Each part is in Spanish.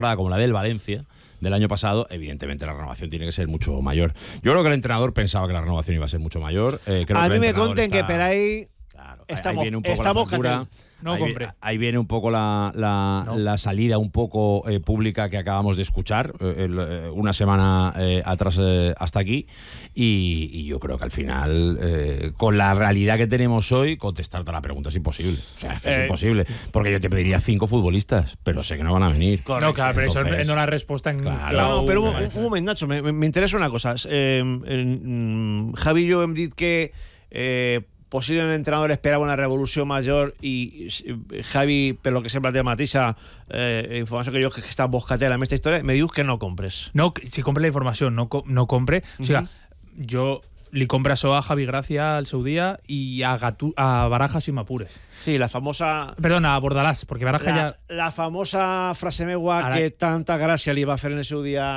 como la del Valencia del año pasado, evidentemente la renovación tiene que ser mucho mayor. Yo creo que el entrenador pensaba que la renovación iba a ser mucho mayor. Creo a que mí me conten que per ahí estamos no compré. Ahí viene un poco la salida un poco pública que acabamos de escuchar una semana atrás hasta aquí, y yo creo que al final con la realidad que tenemos hoy, contestarte a la pregunta es imposible. O sea, es imposible, porque yo te pediría 5 futbollistas, pero sé que no van a venir. Correcto. No, claro, pero entonces, eso no es la respuesta en claro. No, pero un moment, Nacho, me interesa una cosa. Javi i jo hem dit que possiblement l'entrenador esperava una revolució major i Javi, per lo que sembla, té la mateixa informació que jo, que està boscatel amb aquesta història. Me dius que no compres. No, si compre la informació, no compre. O sigui, jo li compre això a Javi Gracia al seu dia i a Barajas i m'apures. Sí, la famosa... Perdona, a Bordalàs, perquè Barajas ja... La famosa frase meua que tanta gràcia li va fer en el seu dia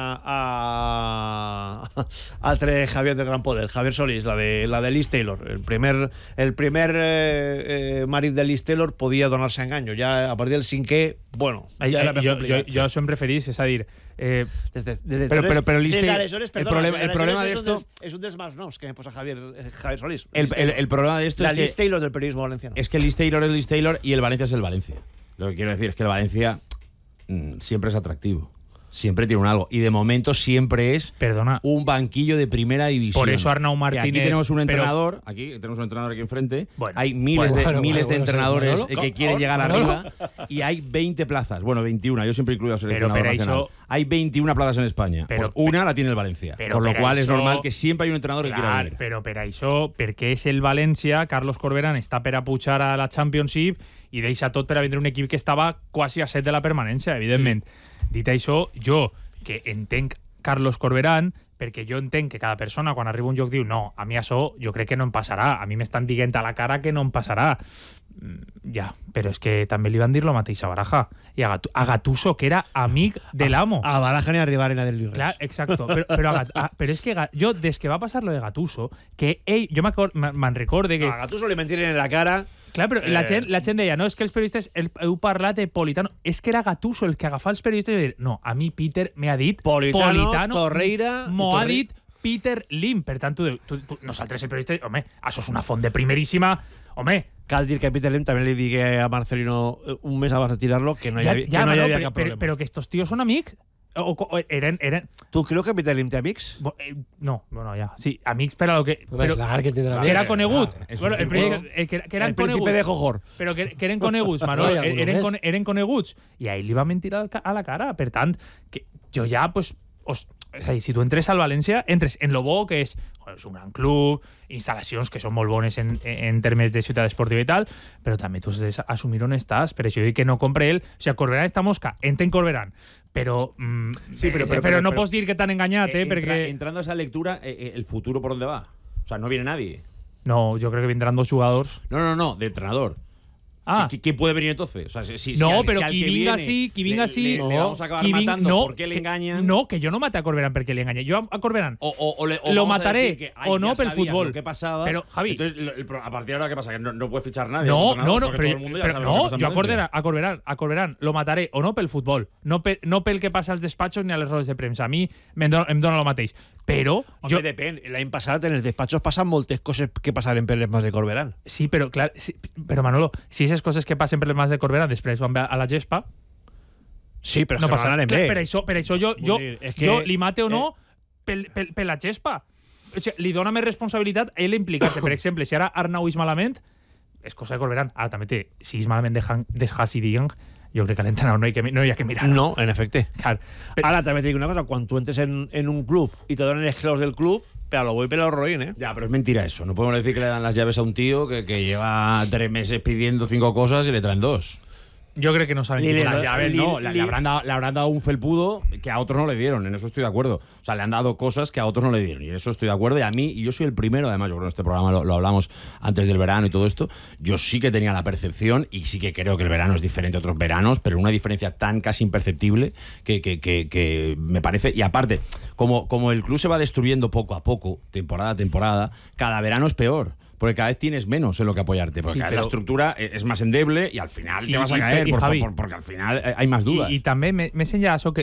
a altre Javier de gran poder, Javier Solís, la de Liz Taylor. El primer marit de Liz Taylor podia donar-se a enganyo. Ja a partir del 5è, bueno, ja era més complicat. Jo això em preferís, és a dir... Pero Liz Taylor, el problema de esto es un dels más noms que me posa Javier Solís. El problema de esto la Liz Taylor del periodismo valenciano. Es que Liz Taylor es Liz Taylor y el Valencia es el Valencia. Lo que quiero decir es que el Valencia siempre es atractivo. Siempre tiene un algo. Y de momento siempre es un banquillo de primera división. Por eso Arnau Martínez... Aquí tenemos un entrenador, aquí enfrente. Bueno, hay miles de entrenadores que quieren llegar arriba y hay 20 plazas. Bueno, 21. Yo siempre incluyo a seleccionador nacional. Hay 21 plazas en España. Pues una la tiene el Valencia. Por lo cual es normal que siempre hay un entrenador que quiera venir. Però per això, perquè és el València, Carlos Corberán està per a pujar a la Championship i deixa tot per a vendre un equip que estava quasi a 7 de la permanència, evidentment. Dit això, jo, que entenc Carlos Corberán, perquè jo entenc que cada persona quan arriba a un lloc diu no, a mi això jo crec que no em passarà, a mi m'estan dient a la cara que no em passarà. Ja, però és que també li van dir lo mateix a Baraja i a Gattuso, que era amic de l'amo. A Baraja ni arribar a dir res. Clar, exacto, però és que jo, des que va passar lo de Gattuso, que ell, jo me'n recorde que... A Gattuso li mentiren en la cara... Clar, però la gent deia, no, és que els periodistes heu parlat de Politano. És que era Gattuso el que agafava els periodistes i va dir, no, a mi Peter m'ha dit Politano Torreira... M'ho ha dit Peter Lim. Per tant, nosaltres el periodista, home, això és una font de primeríssima... Home... Cal dir que a Peter Lim també li digué a Marcelino un mes abans de tirar-lo que no hi havia cap problema. Però que estos tíos són amics... eren... Tu creus que Peter Lim té amics? No, bueno, ja. Sí, amics per a lo que... Però que era conegut. Que eren el príncipe de Jojor. Però que eren coneguts, Manol. Eren coneguts. I ahir li va mentir a la cara. Per tant, que jo ja, pues... És a dir, si tu entres al València, entres en lo bo que és un gran club, instal·lacions que són molt bones en termes de ciutat esportiva i tal, però també tu has d'assumir on estàs. Per això dic que no compre ell. O sigui, Corberán està mosca, entenc Corberán, però no pots dir que t'han enganyat, perquè... Entrando a esa lectura, ¿el futuro por dónde va? O sea, ¿no viene nadie? No, yo creo que vendrán 2 jugadors. No, de entrenador. ¿Quién puede venir entonces? O sea, pero qui vinga sí, le vamos a acabar matando porque le engañan. No, que yo no mate a Corberán porque le engañe. Yo a Corberán lo mataré o no per fútbol. ¿Qué pasaba? Pero, Javi... Entonces, a partir de ahora, ¿qué pasa? Que no puede fichar nadie. No, yo a Corberán lo mataré o no pel fútbol. No pel que passa als despatxos ni a les rodes de premsa. A mi em dona lo mateix. Però... Home, depèn. L'any passat en els despatxos passen moltes coses que passaren per les mans de Corberán. Sí, però clar... Però Manolo, si aquestes coses que passen per les mans de Corberán després van a la gespa... Sí, però no passa res. Per això jo li mate o no per la gespa. O sigui, li dona més responsabilitat a ell implicar-se. Per exemple, si ara Arnau és malament, és cosa de Corberán. Ara també té, si és malament de Hasi Dieng, jo crec que a l'entrenador no hi ha que mirar. No, en efecte. Clar. Ara també t'he dit una cosa, quan tu entres en un club i te donen les claus del club, pero lo voy pelo roín, ¿eh? Ya, pero es mentira eso. No podemos decir que le dan las llaves a un tío que lleva 3 meses pidiendo 5 cosas y le traen 2. Yo creo que no saben quién las llaves. No, le habrán dado un felpudo que a otros no le dieron. En eso estoy de acuerdo. O sea, le han dado cosas que a otros no le dieron. Y en eso estoy de acuerdo. Y yo soy el primero, además, yo creo que en este programa lo hablamos antes del verano y todo esto. Yo sí que tenía la percepción y sí que creo que el verano es diferente a otros veranos, pero una diferencia tan casi imperceptible que me parece. Y aparte, como el club se va destruyendo poco a poco, temporada a temporada, cada verano es peor. porque cada vez tienes menos en lo que apoyarte, porque Sí, cada vez la pero- estructura es más endeble y al final te vas a y caer, Javi, porque al final hay más dudas. I també m'he enllaçat